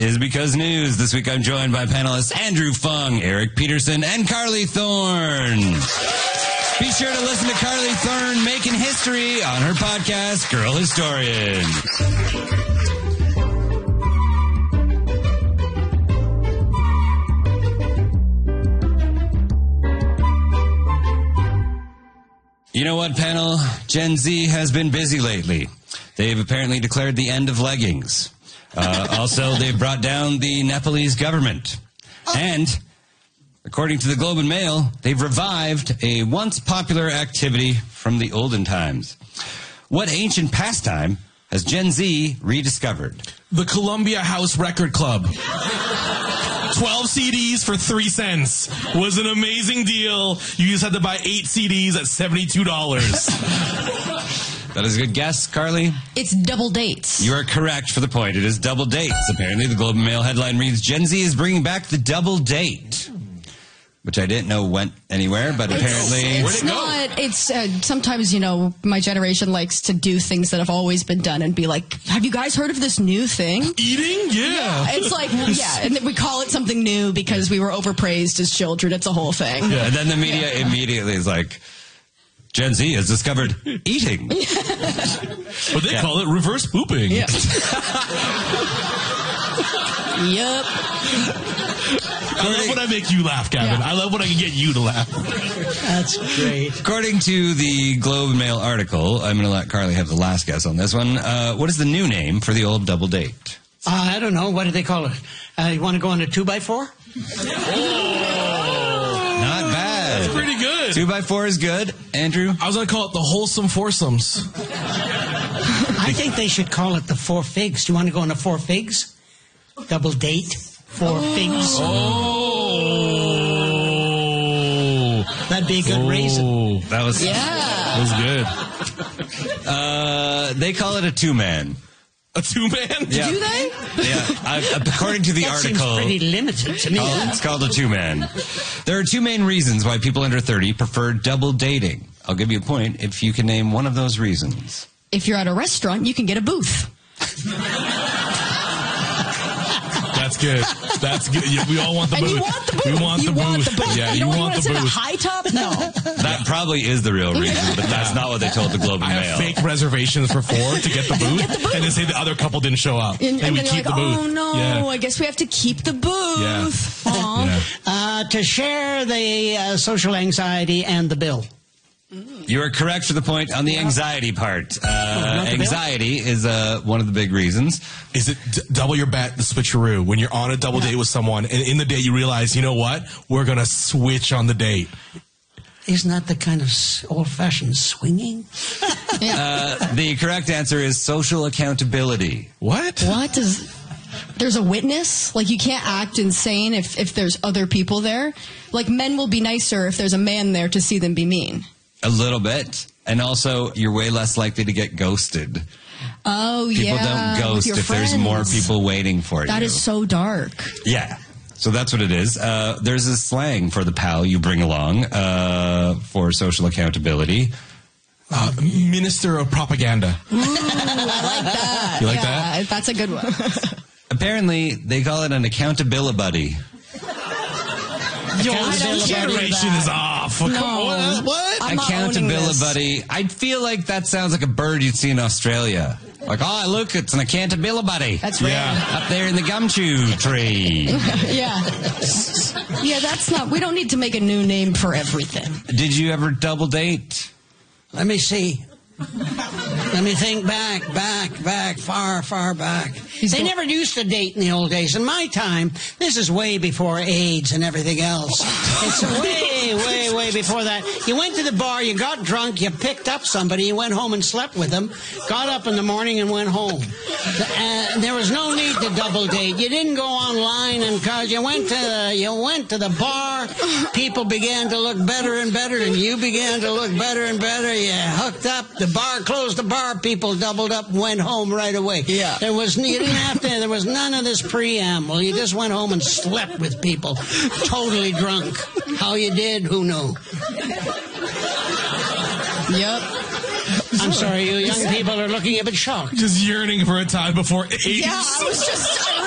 is Because News. This week I'm joined by panelists Andrew Fung, Eric Peterson, and Carly Thorne. Be sure to listen to Carly Thorne making history on her podcast, Girl Historian. You know what, panel? Gen Z has been busy lately. They've apparently declared the end of leggings. Also, they've brought down the Nepalese government. And, according to the Globe and Mail, they've revived a once popular activity from the olden times. What ancient pastime has Gen Z rediscovered? The Columbia House Record Club. 12 CDs for 3 cents was an amazing deal. You just had to buy 8 CDs at $72. That is a good guess, Carly. It's double dates. You are correct for the point. It is double dates. Apparently, the Globe and Mail headline reads, Gen Z is bringing back the double date. Which I didn't know went anywhere, but apparently... It's not... It's sometimes, you know, my generation likes to do things that have always been done and be like, have you guys heard of this new thing? Eating? Yeah. It's like, yeah, and we call it something new because we were overpraised as children. It's a whole thing. Yeah, and then the media immediately is like, Gen Z has discovered eating. But they call it reverse pooping. Yeah. Yep. I love when I make you laugh, Gavin. Yeah. I love when I can get you to laugh. That's great. According to the Globe and Mail article, I'm going to let Carly have the last guess on this one. What is the new name for the old double date? I don't know. What do they call it? You want to go on a 2x4? Not bad. That's pretty good. 2x4 is good. Andrew? I was going to call it the wholesome foursomes. I think they should call it the 4 figs. Do you want to go on a 4 figs? Double date? 4 figs? Oh. That'd be a good reason. That was good. They call it a two-man. A two-man? Yeah. Do they? Yeah. According to the That article... seems pretty limited to me. It's called a two-man. There are 2 main reasons why people under 30 prefer double dating. I'll give you a point if you can name one of those reasons. If you're at a restaurant, you can get a booth. That's good. That's good. Yeah, we all want the And booth. you want the booth. We want the booth. Yeah, you want the sit at a booth. high top? No. That probably is the real reason, but that's not what they told the Globe and I Mail. have fake reservations for 4 to get the booth, and then say the other couple didn't show up. And we then keep you're like, the booth. oh no, Yeah. I guess we have to keep the booth. Yeah. Aw. To share the social anxiety and the bill. You are correct for the point on the anxiety part. Anxiety is one of the big reasons. Is it double your bet, the switcheroo, when you're on a double date with someone, and in the date you realize, you know what, we're going to switch on the date. Isn't that the kind of old-fashioned swinging? The correct answer is social accountability. What? What does... There's a witness? Like, you can't act insane if there's other people there? Like, men will be nicer if there's a man there to see them be mean. A little bit. And also, you're way less likely to get ghosted. Oh, People yeah. don't ghost if there's more people waiting for you. That is so dark. Yeah. So that's what it is. There's a slang for the pal you bring along for social accountability. Minister of propaganda. Ooh, I like that. You like that? That's a good one. Apparently, they call it an accountability buddy. Yo, this generation is off. Come on. What? I'm not owning Accountability this. buddy. I feel like that sounds like a bird you'd see in Australia. Like, oh, look, it's an accountability buddy. That's rare. Up there in the gumshoe tree. Yeah. Yeah, that's not... We don't need to make a new name for everything. Did you ever double date? Let me see. Let me think back, far back. They never used to date in the old days. In my time, this is way before AIDS and everything else. It's way before that. You went to the bar, you got drunk, you picked up somebody, you went home and slept with them, got up in the morning and went home. There was no need to double date. You didn't go online, and cause you went to the bar, people began to look better and better, and you began to look better and better. You hooked up, the bar closed the bar, people doubled up and went home right away. Yeah. There was none of this preamble. You just went home and slept with people, totally drunk. How you did, who knew? Yep. I'm sorry, you young people are looking a bit shocked. Just yearning for a time before AIDS. Yeah, I was just...